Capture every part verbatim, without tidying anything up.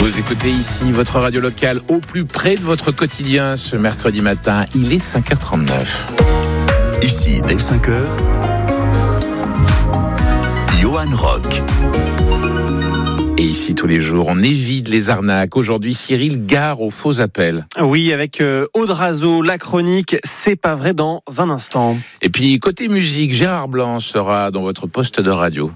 Vous écoutez ici votre radio locale au plus près de votre quotidien ce mercredi matin. Il est cinq heures trente-neuf. Ici, dès cinq heures, Johan Rock. Et ici, tous les jours, on évite les arnaques. Aujourd'hui, Cyril gare aux faux appels. Oui, avec euh, Aude Razo, la chronique, c'est pas vrai dans un instant. Et puis, côté musique, Gérard Blanc sera dans votre poste de radio.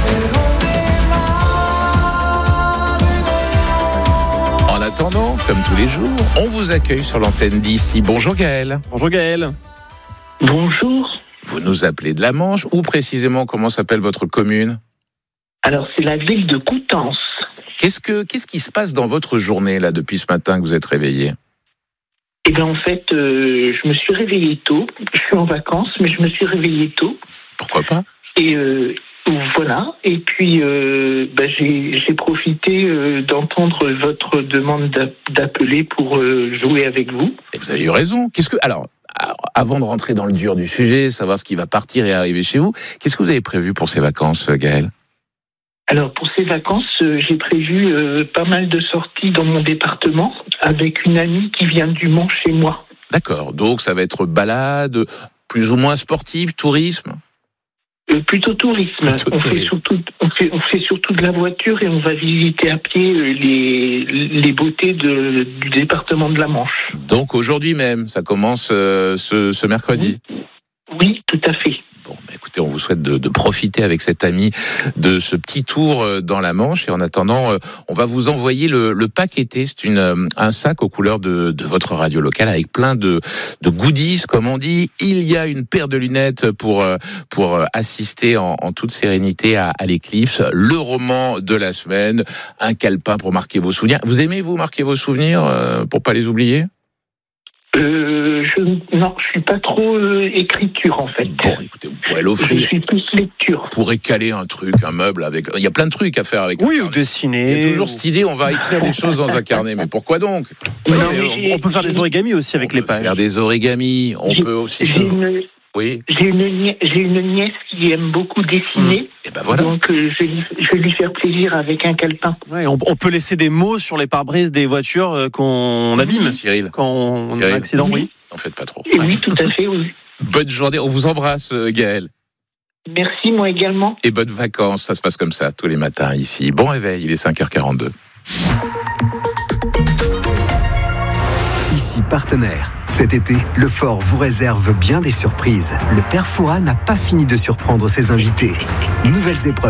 En attendant, comme tous les jours, on vous accueille sur l'antenne d'ici. Bonjour Gaël. Bonjour Gaël. Bonjour. Vous nous appelez de la Manche, ou précisément comment s'appelle votre commune ? Alors, c'est la ville de Coutances. Qu'est-ce que, qu'est-ce qui se passe dans votre journée, là, depuis ce matin que vous êtes réveillé ? Eh bien, en fait, euh, je me suis réveillée tôt. Je suis en vacances, mais je me suis réveillée tôt. Pourquoi pas ? Et euh, voilà. Et puis, euh, bah, j'ai, j'ai profité euh, d'entendre votre demande d'appeler pour euh, jouer avec vous. Et vous avez eu raison. Qu'est-ce que... Alors, avant de rentrer dans le dur du sujet, savoir ce qui va partir et arriver chez vous, qu'est-ce que vous avez prévu pour ces vacances, Gaël ? Alors, pour ces vacances, euh, j'ai prévu euh, pas mal de sorties dans mon département avec une amie qui vient du Mans chez moi. D'accord, donc ça va être balade, plus ou moins sportive, tourisme ? euh, Plutôt tourisme. Plutôt on, tourisme. Fait surtout, on, fait, on fait surtout de la voiture et on va visiter à pied euh, les, les beautés de, du département de la Manche. Donc aujourd'hui même, ça commence euh, ce, ce mercredi ? Oui. Oui, tout à fait. Bon, bah écoutez, on vous souhaite de, de profiter avec cet ami de ce petit tour dans la Manche. Et en attendant, on va vous envoyer le, le paqueté. C'est une, un sac aux couleurs de, de votre radio locale avec plein de, de goodies, comme on dit. Il y a une paire de lunettes pour, pour assister en, en toute sérénité à, à l'éclipse. Le roman de la semaine, un calepin pour marquer vos souvenirs. Vous aimez, vous, marquer vos souvenirs pour pas les oublier ? Euh, je, non, je suis pas trop euh, écriture en fait. Bon, écoutez, vous pourrez Je l'offrir. suis plus lecture. Vous pourrez caler un truc, un meuble avec. Il y a plein de trucs à faire avec. Oui, un ou carnet. dessiner. Il y a toujours cette idée, on va écrire des choses dans un carnet. Mais pourquoi donc ? Non, Oui, mais on- j'ai- on peut faire des origamis aussi avec On les peut pages. faire des origamis. On J'ai- peut aussi. J'ai se- une, Oui. j'ai une, nie- j'ai une nièce qui aime beaucoup dessiner. Et ben voilà. Donc, euh, je, vais lui, je vais lui faire plaisir avec un calepin. Ouais, on, on peut laisser des mots sur les pare-brises des voitures euh, qu'on abîme Cyril, quand on a Cyril. un accident. Oui. n'en faites pas trop. Et oui, tout à fait, oui. Bonne journée. On vous embrasse, euh, Gaël. Merci, moi également. Et bonnes vacances. Ça se passe comme ça tous les matins ici. Bon réveil. Il est cinq heures quarante-deux. Ici partenaire. Cet été, le Fort vous réserve bien des surprises. Le père Fouras n'a pas fini de surprendre ses invités. Nouvelles épreuves.